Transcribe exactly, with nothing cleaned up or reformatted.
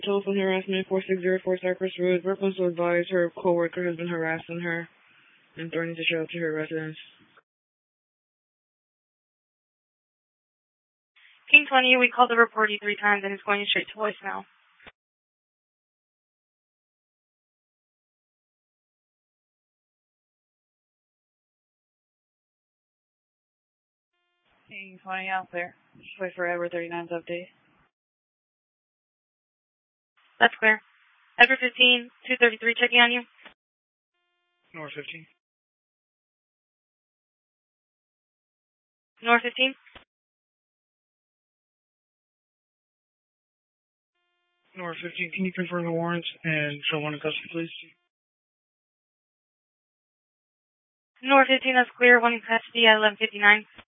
Telephone harassment, four six zero four Cypress Road. Brooklyn to advise her coworker has been harassing her and threatening to show up to her residence. King twenty, we called the reportee three times and it's going straight to voicemail. King twenty out there. Just wait for Edward thirty-nine's update. That's clear. Edward fifteen, two thirty-three checking on you. North fifteen. North fifteen. North fifteen, can you confirm the warrants and show one in custody, please? North fifteen, that's clear. One in custody at eleven fifty-nine.